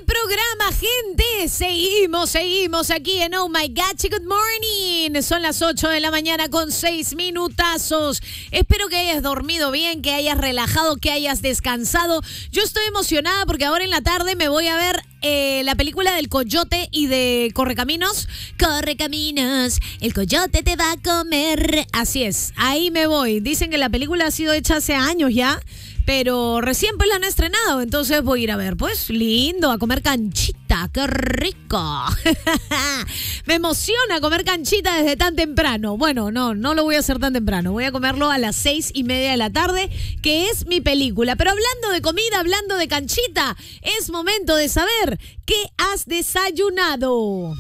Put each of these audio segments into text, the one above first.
el programa, gente. Seguimos aquí en Oh My God, Good Morning. Son las 8 de la mañana con 6 minutazos. Espero que hayas dormido bien, que hayas relajado, que hayas descansado. Yo estoy emocionada porque ahora en la tarde me voy a ver la película del Coyote y de Correcaminos. Correcaminos, el coyote te va a comer. Así es, ahí me voy. Dicen que la película ha sido hecha hace años ya, pero recién pues la han estrenado, entonces voy a ir a ver, pues lindo, a comer canchita, qué rico. Me emociona comer canchita desde tan temprano. Bueno, no lo voy a hacer tan temprano, voy a comerlo a las 6:30 de la tarde, que es mi película. Pero hablando de comida, hablando de canchita, es momento de saber qué has desayunado.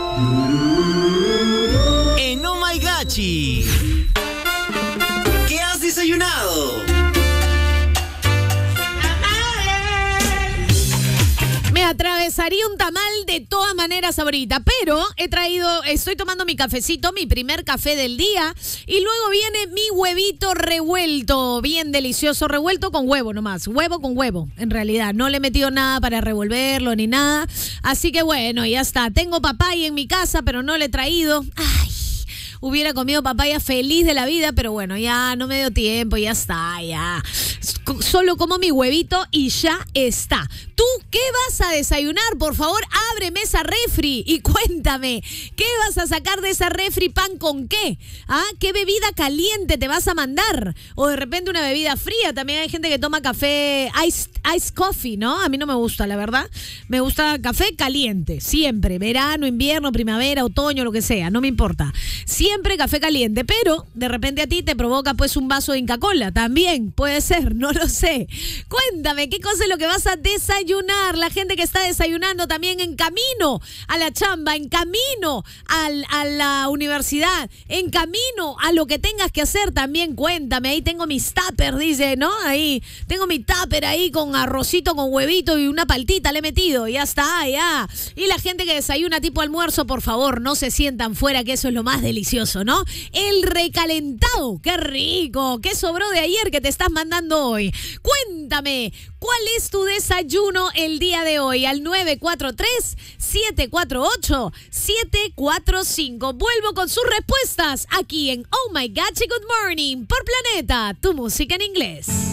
En Oh My Gachi, ¿qué has desayunado? Me atravesaría un tamal de todas maneras ahorita, pero estoy tomando mi cafecito, mi primer café del día, y luego viene mi huevito revuelto, bien delicioso, revuelto con huevo nomás, huevo con huevo, en realidad, no le he metido nada para revolverlo ni nada, así que bueno, ya está, tengo papaya en mi casa, pero no le he traído, hubiera comido papaya feliz de la vida, pero bueno, ya no me dio tiempo, ya está, ya. Solo como mi huevito y ya está. ¿Tú qué vas a desayunar? Por favor, ábreme esa refri y cuéntame, ¿qué vas a sacar de esa refri? ¿Pan con qué? ¿Qué bebida caliente te vas a mandar? O de repente una bebida fría. También hay gente que toma café, ice coffee, ¿no? A mí no me gusta, la verdad. Me gusta café caliente, siempre. Verano, invierno, primavera, otoño, lo que sea, no me importa. Siempre café caliente, pero de repente a ti te provoca pues un vaso de Inca Kola. También puede ser, no lo sé. Cuéntame, ¿qué cosa es lo que vas a desayunar? La gente que está desayunando también en camino a la chamba, en camino a la universidad, en camino a lo que tengas que hacer también, cuéntame. Ahí tengo mis tuppers, dice, ¿no? Ahí tengo mi tupper ahí con arrocito, con huevito y una paltita le he metido. Ya está, ya. Y la gente que desayuna tipo almuerzo, por favor, no se sientan fuera, que eso es lo más delicioso, ¿no? El recalentado, qué rico, qué sobró de ayer que te estás mandando hoy. Cuéntame, ¿cuál es tu desayuno el día de hoy? Al 943-748-745. Vuelvo con sus respuestas aquí en Oh My God, Good Morning por Planeta, tu música en inglés.